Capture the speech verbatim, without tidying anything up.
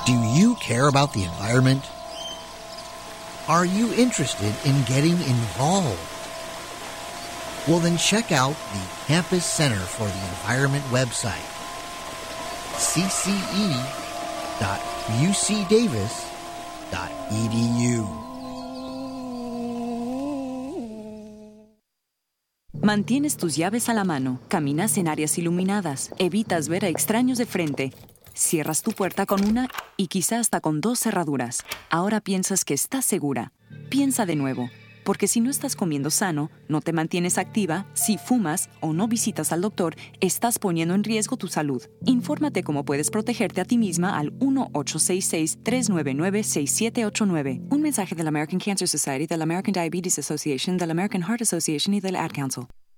Do you care about the environment? Are you interested in getting involved? Well, then check out the Campus Center for the Environment website, c c e dot u c davis dot e d u. Mantienes tus llaves a la mano, caminas en áreas iluminadas, evitas ver a extraños de frente, cierras tu puerta con una y quizá hasta con dos cerraduras. Ahora piensas que estás segura. Piensa de nuevo, porque si no estás comiendo sano, no te mantienes activa, si fumas o no visitas al doctor, estás poniendo en riesgo tu salud. Infórmate cómo puedes protegerte a ti misma al uno ocho seis seis, tres nueve nueve, seis siete ocho nueve. Un mensaje de la American Cancer Society, de la American Diabetes Association, de la American Heart Association y del Ad Council.